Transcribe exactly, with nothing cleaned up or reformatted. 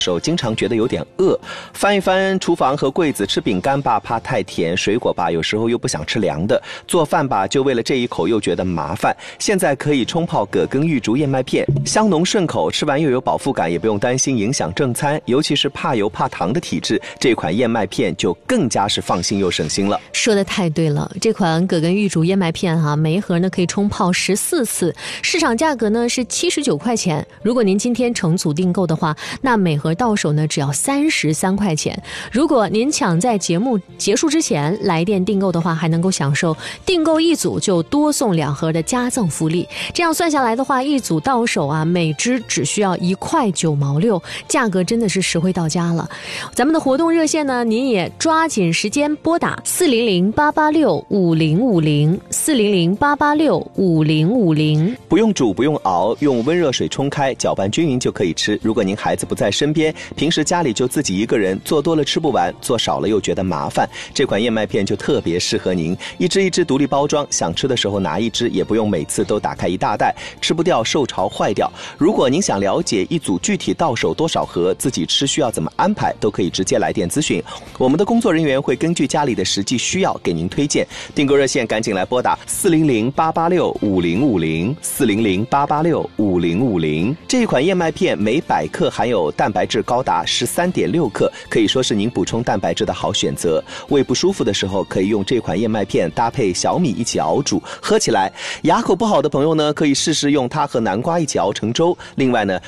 时候经常觉得有点饿，翻一翻厨房和柜子，吃饼干吧怕太甜，水果吧有时候又不想吃凉的，做饭吧就为了这一口又觉得麻烦。现在可以冲泡葛根玉竹燕麦片，香浓顺口，吃完又有饱腹感，也不用担心影响正餐。尤其是怕油怕糖的体质，这款燕麦片就更加是放心又省心了。 说的太对了，这款葛根玉竹燕麦片哈、啊，每一盒呢可以冲泡十四次，市场价格呢是七十九块钱。如果您今天成组订购的话，那每盒到手呢只要三十三块钱。如果您抢在节目结束之前来电订购的话，还能够享受订购一组就多送两盒的加赠福利。这样算下来的话，一组到手啊，每支只需要一块九毛六，价格真的是实惠到家了。咱们的活动热线呢，您也抓紧时间拨打四零零八八六五零五零四零零八八六五零五零。 不用煮不用熬，用温热水冲开，搅拌均匀就可以吃。如果您孩子不在身边，平时家里就自己一个人，做多了吃不完，做少了又觉得麻烦，这款燕麦片就特别适合您。一支一支独立包装，想吃的时候拿一支，也不用每次都打开一大袋，吃不掉受潮坏掉。如果您想了解一组具体到手多少盒，自己吃需要怎么安排，都可以直接来电咨询，我们的工作人员会根据家里的实际需要给您推荐。订购热线赶紧来拨打四零零八八六五零五零四零零八八六五零五零。这一款燕麦片每百克含有蛋白质高达十三点六克，可以说是您补充蛋白质的好选择。胃不舒服的时候，可以用这款燕麦片搭配小米一起熬煮，喝起来。牙口不好的朋友呢，可以试试用它和南瓜一起熬成粥。另外呢，